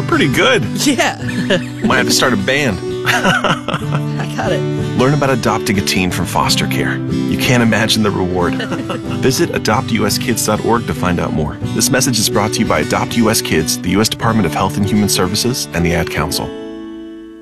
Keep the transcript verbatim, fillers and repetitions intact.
We're pretty good. Yeah. Might have to start a band. I got it. Learn about adopting a teen from foster care. You can't imagine the reward. Visit adopt u s kids dot org to find out more. This message is brought to you by Adopt U S Kids, the U S Department of Health and Human Services, and the Ad Council.